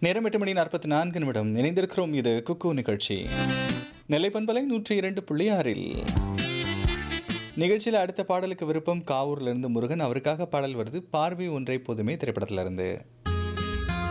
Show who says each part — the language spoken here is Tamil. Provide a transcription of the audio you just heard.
Speaker 1: நேரம் 8:44 இணைந்திருக்கிறோம். இது குக்கு நிகழ்ச்சி. நெல்லை பண்பலை 102.6 நிகழ்ச்சியில் அடுத்த பாடலுக்கு விருப்பம் காவூர்ல இருந்து முருகன். அவருக்காக பாடல் வருது பார்வை ஒன்றை போதுமே திரைப்படத்துல இருந்து.